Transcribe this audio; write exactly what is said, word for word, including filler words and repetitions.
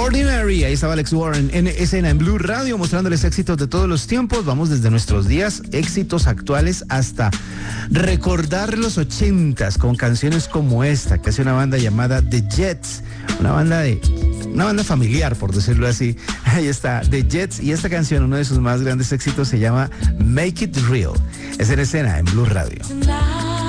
Ordinary, ahí estaba Alex Warren en escena en Blue Radio mostrándoles éxitos de todos los tiempos. Vamos desde nuestros días, éxitos actuales, hasta recordar los ochentas con canciones como esta que hace una banda llamada The Jets, una banda de una banda familiar, por decirlo así. Ahí está The Jets, y esta canción, uno de sus más grandes éxitos, se llama Make It Real. Es en escena en Blue Radio.